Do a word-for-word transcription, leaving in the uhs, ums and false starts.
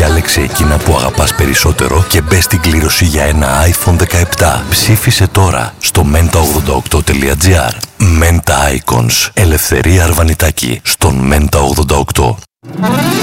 Διάλεξε εκείνα που αγαπάς περισσότερο και μπες στην κλήρωση για ένα άιφον δεκαεπτά. Ψήφισε τώρα στο μέντα ογδόντα οκτώ τελεία τζι άρ. Menta Icons. Ελευθερία Αρβανιτάκη στον Μέντα ογδόντα οκτώ.